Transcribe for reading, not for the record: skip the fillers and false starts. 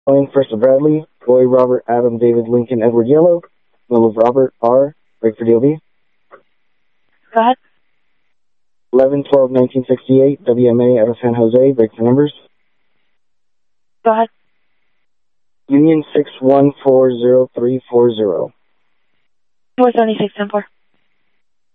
Calling first of Bradley, Roy, Robert, Adam, David, Lincoln, Edward, Yellow, Will of Robert, R, break for DOB. Go ahead. 11-12-1968, WMA out of San Jose, break for numbers. Go ahead. Union 6140-340. 476-10-4.